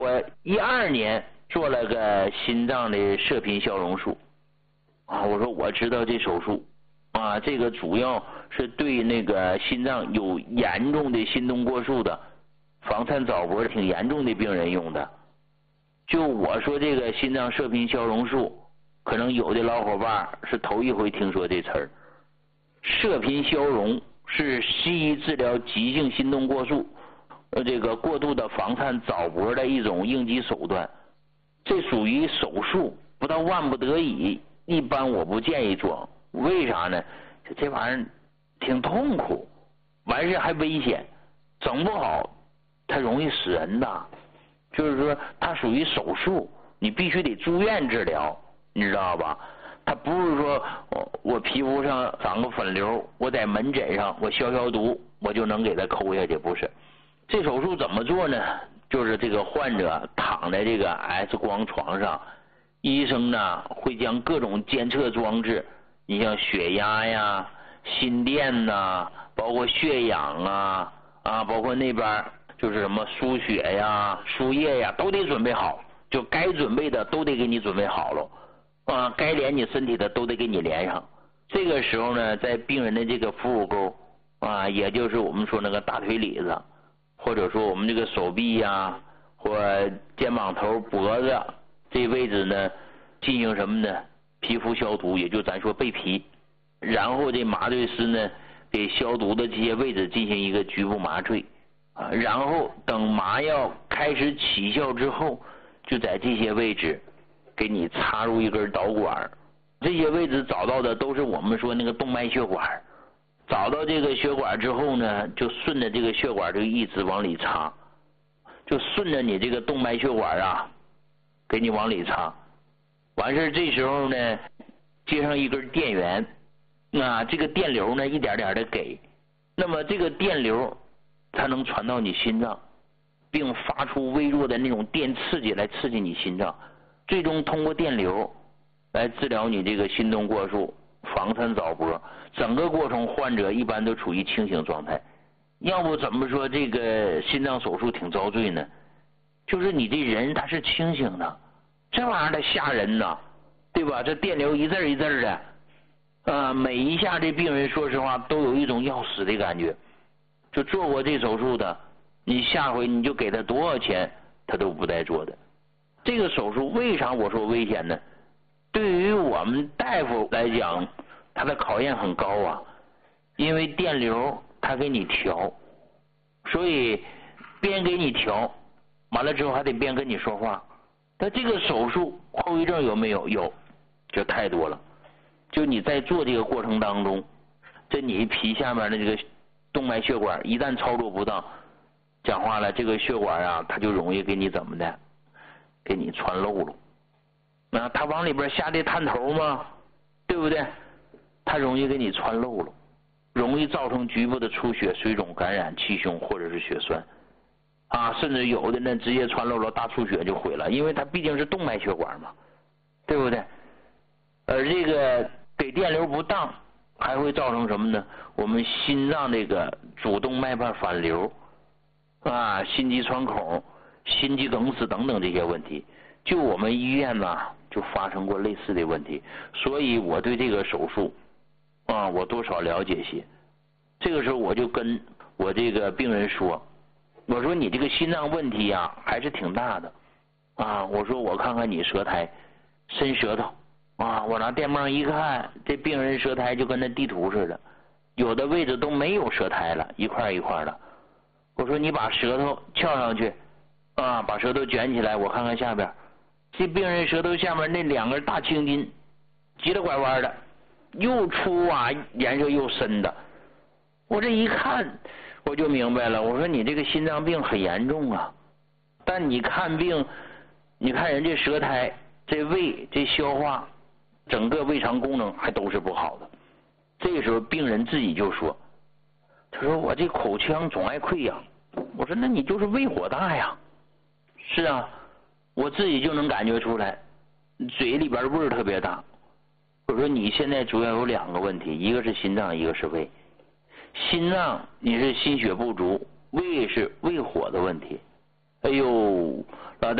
我12年做了个心脏的射频消融术啊，我说我知道这手术啊，这个主要是对那个心脏有严重的心动过速的、房颤早搏挺严重的病人用的。就我说这个心脏射频消融术，可能有的老伙伴是头一回听说这词儿。射频消融是西医治疗急性心动过速、这个过度的房颤早搏的一种应急手段，这属于手术，不到万不得已，一般我不建议做。为啥呢？这玩意儿挺痛苦，完事还危险，整不好它容易死人的。就是说它属于手术，你必须得住院治疗，你知道吧？它不是说我皮肤上长个粉瘤，我在门诊上我消毒我就能给它抠下去，不是。这手术怎么做呢？就是这个患者躺在这个 X 光床上，医生呢会将各种监测装置，你像血压呀、心电呐，包括血氧啊，包括那边就是什么输血呀、输液呀，都得准备好，就该准备的都得给你准备好了啊，该连你身体的都得给你连上。这个时候呢，在病人的这个腹股沟啊，也就是我们说那个大腿里子，或者说我们这个手臂呀，或肩膀头、脖子这位置呢，进行什么呢？皮肤消毒，也就咱说备皮。然后这麻醉师呢，给消毒的这些位置进行一个局部麻醉啊，然后等麻药开始起效之后，就在这些位置给你插入一根导管。这些位置找到的都是我们说那个动脉血管，找到这个血管之后呢，就顺着这个血管就一直往里插，就顺着你这个动脉血管啊，给你往里插。完事这时候呢，接上一根电源，这个电流呢一点点的给，那么这个电流它能传到你心脏，并发出微弱的那种电刺激来刺激你心脏，最终通过电流来治疗你这个心动过速、房颤早搏。整个过程患者一般都处于清醒状态。要不怎么说这个心脏手术挺遭罪呢？就是你这人他是清醒的，这玩意儿的吓人呐，对吧？这电流一阵一阵的，每一下这病人说实话都有一种要死的感觉。就做过这手术的，你下回你就给他多少钱他都不带做的。这个手术为啥我说危险呢？对于我们大夫来讲，他的考验很高啊，因为电流他给你调，所以边给你调，完了之后还得边跟你说话。但这个手术后遗症有没有？有，就太多了。就你在做这个过程当中，这你皮下面的这个动脉血管一旦操作不当，讲话了，这个血管啊，它就容易给你怎么的，给你穿漏了。它往里边下这探头嘛，对不对？它容易给你穿漏了，容易造成局部的出血、水肿、感染、气胸或者是血栓甚至有的呢直接穿漏了，大出血就毁了，因为它毕竟是动脉血管嘛，对不对？而这个给电流不当还会造成什么呢？我们心脏这个主动脉瓣反流心肌穿孔、心肌梗死等等这些问题，就我们医院呢就发生过类似的问题，所以我对这个手术我多少了解些。这个时候我就跟我这个病人说，我说你这个心脏问题还是挺大的我说我看看你舌苔，伸舌头我拿电棒一看，这病人舌苔就跟那地图似的，有的位置都没有舌苔了，一块一块的。我说你把舌头翘上去把舌头卷起来，我看看下边，这病人舌头下面那两根大青筋急了拐弯的，又粗颜色又深的。我这一看我就明白了，我说你这个心脏病很严重但你看病，你看人这舌苔、这胃、这消化，整个胃肠功能还都是不好的。这个时候病人自己就说，他说我这口腔总爱溃疡。我说那你就是胃火大呀。是我自己就能感觉出来，嘴里边味儿特别大。我说你现在主要有两个问题，一个是心脏，一个是胃。心脏你是心血不足，胃是胃火的问题哎呦，老